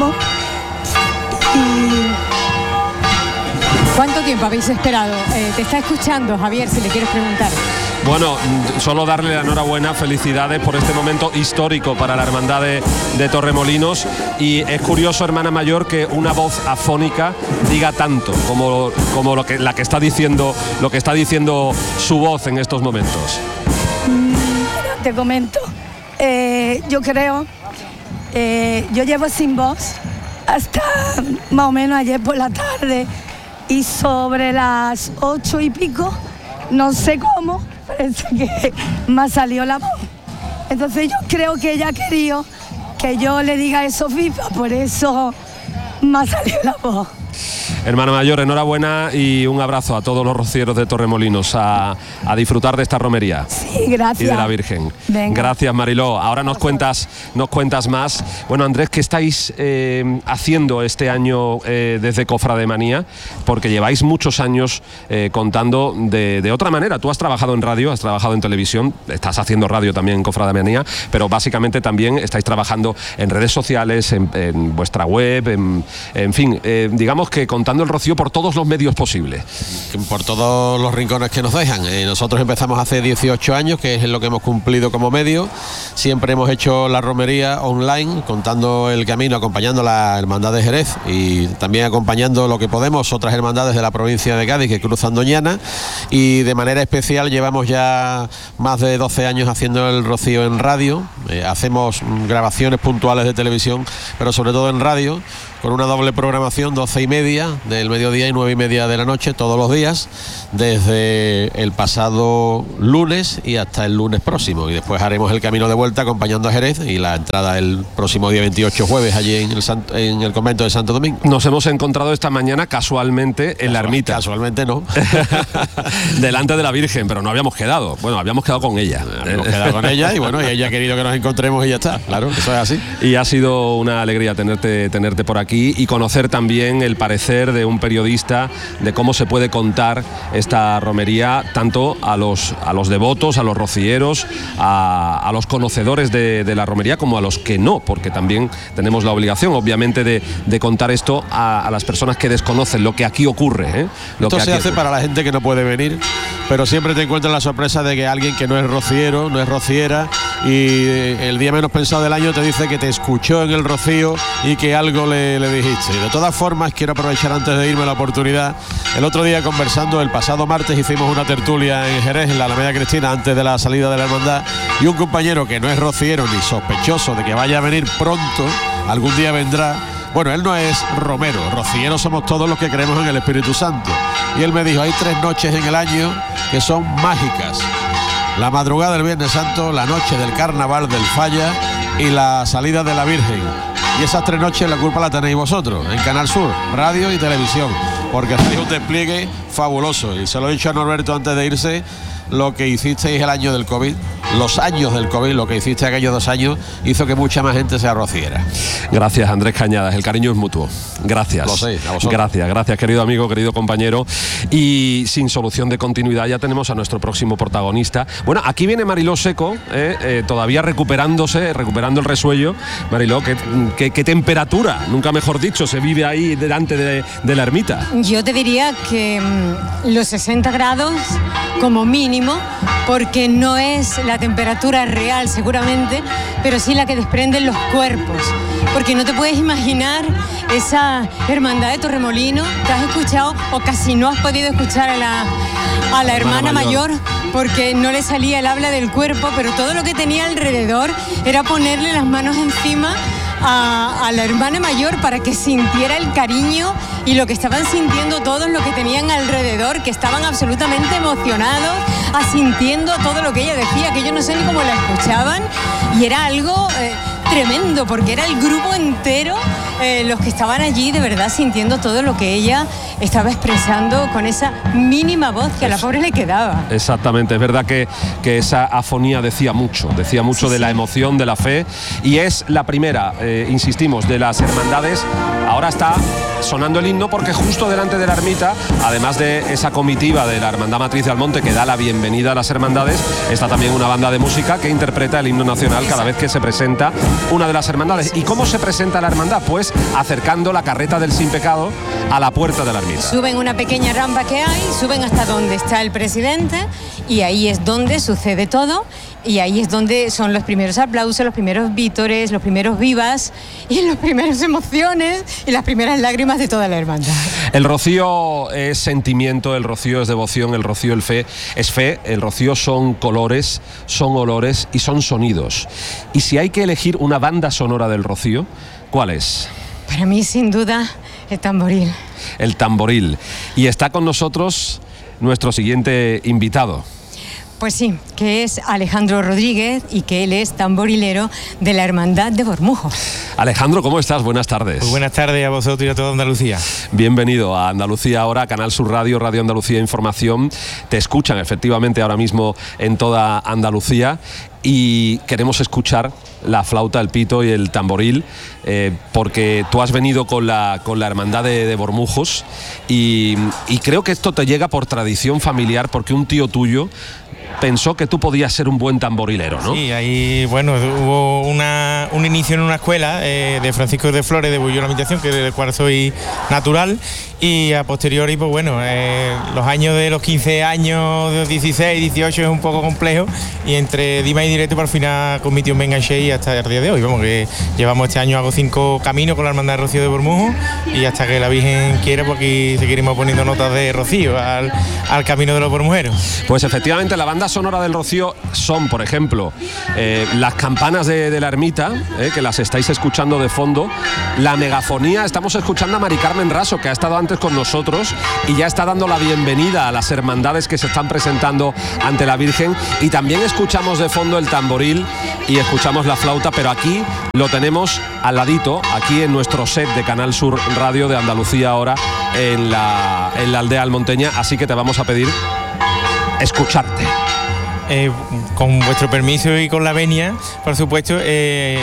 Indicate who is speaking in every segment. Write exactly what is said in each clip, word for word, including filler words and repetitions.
Speaker 1: esperamos. Y...
Speaker 2: ¿Cuánto tiempo habéis esperado? Eh, te está escuchando, Javier, si le quieres preguntar.
Speaker 3: Bueno, solo darle la enhorabuena, felicidades por este momento histórico para la Hermandad de, de Torremolinos. Y es curioso, hermana mayor, que una voz afónica diga tanto como, como lo que, la que está diciendo, lo que está diciendo su voz en estos momentos.
Speaker 1: Mm, te comento, eh, yo creo, eh, yo llevo sin voz hasta más o menos ayer por la tarde, y sobre las ocho y pico, no sé cómo, parece que me ha salido la voz. Entonces yo creo que ella ha querido que yo le diga eso FIFA, por eso me ha salido la voz.
Speaker 3: Hermana mayor, enhorabuena y un abrazo a todos los rocieros de Torremolinos a, a disfrutar de esta romería.
Speaker 1: Sí, gracias.
Speaker 3: Y de la Virgen.
Speaker 1: Venga.
Speaker 3: Gracias, Mariló. Ahora nos cuentas, nos cuentas más. Bueno, Andrés, ¿qué estáis eh, haciendo este año eh, desde Cofrademanía? Porque lleváis muchos años eh, contando de, de otra manera. Tú has trabajado en radio, has trabajado en televisión, estás haciendo radio también en Cofrademanía, pero básicamente también estáis trabajando en redes sociales, en, en vuestra web, en, en fin, eh, digamos que contando el rocío por todos los medios posibles.
Speaker 4: Por todos los rincones que nos dejan. Eh, nosotros empezamos hace dieciocho años, que es lo que hemos cumplido como medio. Siempre hemos hecho la romería online, contando el camino, acompañando a la Hermandad de Jerez y también acompañando lo que podemos otras hermandades de la provincia de Cádiz que cruzan Doñana. Y de manera especial llevamos ya más de doce años haciendo el rocío en radio. Eh, hacemos grabaciones puntuales de televisión, pero sobre todo en radio, con una doble programación, doce y media del mediodía y nueve y media de la noche, todos los días, desde el pasado lunes y hasta el lunes próximo. Y después haremos el camino de vuelta acompañando a Jerez y la entrada el próximo día veintiocho, jueves, allí en el, Santo, en el convento de Santo Domingo.
Speaker 3: Nos hemos encontrado esta mañana casualmente en Casual, la ermita.
Speaker 4: Casualmente no.
Speaker 3: Delante de la Virgen, pero no habíamos quedado. Bueno, habíamos quedado con ella.
Speaker 4: Habíamos quedado con ella y bueno, y ella ha querido que nos encontremos y ya está. Claro, eso es así.
Speaker 3: Y ha sido una alegría tenerte, tenerte por aquí y conocer también el parecer de un periodista de cómo se puede contar esta romería tanto a los, a los devotos, a los rocieros, a, a los conocedores de, de la romería como a los que no, porque también tenemos la obligación obviamente de, de contar esto a, a las personas que desconocen lo que aquí ocurre, ¿eh? Lo
Speaker 4: esto
Speaker 3: que
Speaker 4: se
Speaker 3: aquí
Speaker 4: hace
Speaker 3: ocurre.
Speaker 4: Para la gente que no puede venir, pero siempre te encuentras la sorpresa de que alguien que no es rociero, no es rociera y el día menos pensado del año te dice que te escuchó en el rocío y que algo le, le dijiste. De todas formas, quiero aprovechar antes de irme la oportunidad. El otro día, conversando, el pasado martes hicimos una tertulia en Jerez, en la Alameda Cristina, antes de la salida de la hermandad, y un compañero que no es rociero ni sospechoso de que vaya a venir pronto, algún día vendrá. Bueno, él no es romero, rocieros somos todos los que creemos en el Espíritu Santo. Y él me dijo, hay tres noches en el año que son mágicas. La madrugada del Viernes Santo, la noche del Carnaval del Falla y la salida de la Virgen. Y esas tres noches la culpa la tenéis vosotros, en Canal Sur, radio y televisión, porque hacéis un despliegue fabuloso. Y se lo he dicho a Norberto antes de irse, lo que hicisteis el año del COVID, los años del COVID, lo que hiciste aquellos dos años, hizo que mucha más gente se arrociera.
Speaker 3: Gracias, Andrés Cañadas, el cariño es mutuo. Gracias.
Speaker 4: Lo sé, a vosotros.
Speaker 3: Gracias, gracias, querido amigo, querido compañero. Y sin solución de continuidad ya tenemos a nuestro próximo protagonista. Bueno, aquí viene Mariló Seco, eh, eh, todavía recuperándose, recuperando el resuello. Mariló, ¿qué, qué, qué temperatura, nunca mejor dicho, se vive ahí delante de, de la ermita?
Speaker 2: Yo te diría que mmm, los sesenta grados como mínimo, porque no es la temperatura real seguramente, pero sí la que desprenden los cuerpos, porque no te puedes imaginar esa hermandad de Torremolinos. Te has escuchado o casi no has podido escuchar a la, a la hermana, hermana mayor. mayor porque no le salía el habla del cuerpo, pero todo lo que tenía alrededor era ponerle las manos encima A, a la hermana mayor para que sintiera el cariño y lo que estaban sintiendo todos los que tenían alrededor, que estaban absolutamente emocionados, asintiendo a todo lo que ella decía, que yo no sé ni cómo la escuchaban, y era algo eh, tremendo, porque era el grupo entero eh, los que estaban allí de verdad sintiendo todo lo que ella estaba expresando con esa mínima voz que a la pobre le quedaba.
Speaker 3: Exactamente, es verdad que, que esa afonía decía mucho, decía mucho sí, de sí. la emoción, de la fe, y es la primera, eh, insistimos, de las hermandades ahora está sonando el himno porque justo delante de la ermita, además de esa comitiva de la Hermandad Matriz de Almonte que da la bienvenida a las hermandades, está también una banda de música que interpreta el himno nacional cada vez que se presenta una de las hermandades. ¿Y cómo se presenta la hermandad? Pues acercando la carreta del Sin Pecado a la puerta de la ermita.
Speaker 2: Suben una pequeña rampa que hay, suben hasta donde está el presidente y ahí es donde sucede todo. Y ahí es donde son los primeros aplausos, los primeros vítores, los primeros vivas y las primeras emociones y las primeras lágrimas de toda la hermandad.
Speaker 3: El rocío es sentimiento, el rocío es devoción, el rocío el fe, es fe, el rocío son colores, son olores y son sonidos. Y si hay que elegir una banda sonora del rocío, ¿cuál es?
Speaker 2: Para mí, sin duda, el tamboril.
Speaker 3: El tamboril. Y está con nosotros nuestro siguiente invitado.
Speaker 2: Pues sí, que es Alejandro Rodríguez y que él es tamborilero de la Hermandad de Bormujos.
Speaker 3: Alejandro, ¿cómo estás? Buenas tardes.
Speaker 5: Pues buenas tardes a vosotros y a toda Andalucía.
Speaker 3: Bienvenido a Andalucía Ahora, Canal Sur Radio, Radio Andalucía Información. Te escuchan efectivamente ahora mismo en toda Andalucía y queremos escuchar la flauta, el pito y el tamboril, eh, porque tú has venido con la, con la Hermandad de, de Bormujos y, y creo que esto te llega por tradición familiar, porque un tío tuyo pensó que tú podías ser un buen tamborilero, ¿no?
Speaker 5: Sí, ahí, bueno, hubo una, un inicio en una escuela eh, de Francisco de Flores de Bullón Imitación, que del cual soy natural, y a posteriori, pues bueno, eh, los años de los quince años, de los dieciséis, dieciocho es un poco complejo, y entre Dima y Directo, por fin con mi tío me enganché y hasta el día de hoy, vamos, que llevamos este año, hago cinco caminos con la Hermandad de Rocío de Bormujos, y hasta que la Virgen quiera, pues aquí seguiremos poniendo notas de Rocío al, al camino de los bormujeros.
Speaker 3: Pues efectivamente, la banda sonora del rocío son, por ejemplo, eh, las campanas de, de la ermita, eh, que las estáis escuchando de fondo, la megafonía. Estamos escuchando a Mari Carmen Raso, que ha estado antes con nosotros y ya está dando la bienvenida a las hermandades que se están presentando ante la Virgen, y también escuchamos de fondo el tamboril y escuchamos la flauta, pero aquí lo tenemos al ladito, aquí en nuestro set de Canal Sur Radio de Andalucía Ahora, en la, en la aldea almonteña, así que te vamos a pedir escucharte.
Speaker 5: Eh, con vuestro permiso y con la venia, por supuesto, eh,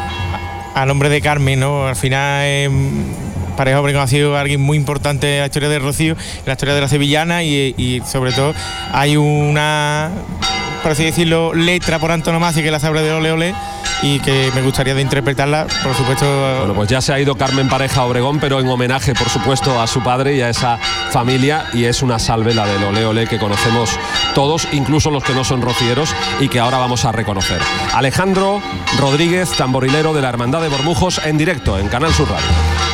Speaker 5: a nombre de Carmen, ¿no? Al final, eh, Pareja Obregón ha sido alguien muy importante en la historia de Rocío, en la historia de la sevillana, y, y sobre todo hay una, por así decirlo, letra por antonomasia que la sabe de Ole Ole, y que me gustaría de interpretarla, por supuesto.
Speaker 3: Bueno, pues ya se ha ido Carmen Pareja Obregón, pero en homenaje, por supuesto, a su padre y a esa familia, y es una salve, la del Ole Ole, que conocemos todos, incluso los que no son rocieros, y que ahora vamos a reconocer. Alejandro Rodríguez, tamborilero de la Hermandad de Bormujos, en directo en Canal Sur Radio.